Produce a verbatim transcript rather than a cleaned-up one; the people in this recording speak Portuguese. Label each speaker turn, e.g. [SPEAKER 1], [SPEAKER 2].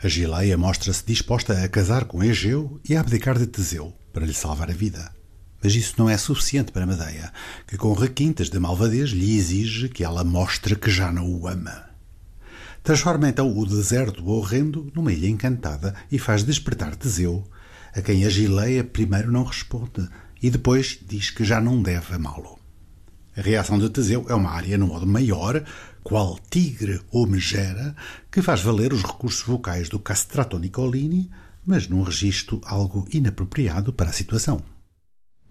[SPEAKER 1] A Gileia mostra-se disposta a casar com Egeu e a abdicar de Teseu para lhe salvar a vida. Mas isso não é suficiente para Medeia, que com requintas de malvadez lhe exige que ela mostre que já não o ama. Transforma então o deserto horrendo numa ilha encantada e faz despertar Teseu, a quem a Gileia primeiro não responde e depois diz que já não deve amá-lo. A reação de Teseu é uma área no modo maior, qual tigre ou megera, que faz valer os recursos vocais do castrato Nicolini, mas num registro algo inapropriado para a situação.